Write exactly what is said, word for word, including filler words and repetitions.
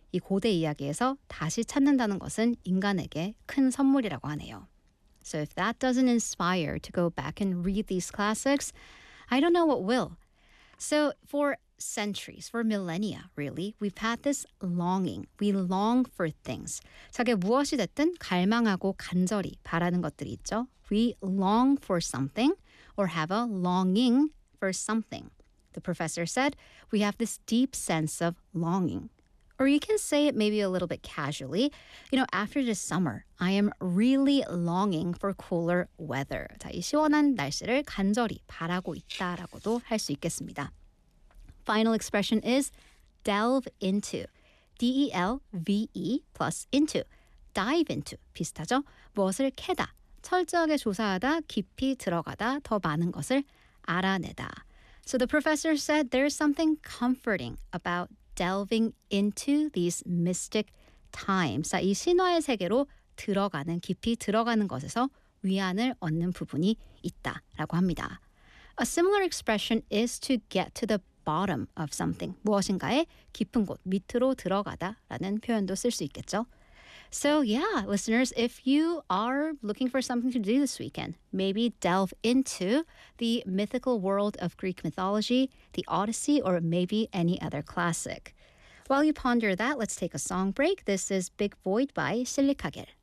이 고대 이야기에서 다시 찾는다는 것은 인간에게 큰 선물이라고 하네요. So if that doesn't inspire to go back and read these classics, I don't know what will. So for centuries, for millennia, really, we've had this longing. We long for things. 자기 무엇이 됐든 갈망하고 간절히 바라는 것들이 있죠. We long for something or have a longing for something. The professor said, we have this deep sense of longing. Or you can say it maybe a little bit casually. You know, after this summer, I am really longing for cooler weather. 자, 이 시원한 날씨를 간절히 바라고 있다라고도 할 수 있겠습니다. Final expression is delve into. D E L V E plus into. dive into. 비슷하죠? 무엇을 캐다, 철저하게 조사하다, 깊이 들어가다, 더 많은 것을 알아내다. So the professor said there's something comforting about delving into these mystic times. 자, 이 신화의 세계로 들어가는, 깊이 들어가는 것에서 위안을 얻는 부분이 있다라고 합니다. A similar expression is to get to the bottom of something. 무엇인가의 깊은 곳, 밑으로 들어가다라는 표현도 쓸 수 있겠죠. So yeah, listeners, if you are looking for something to do this weekend, maybe delve into the mythical world of Greek mythology, the Odyssey, or maybe any other classic. While you ponder that, let's take a song break. This is Big Void by Silicagel.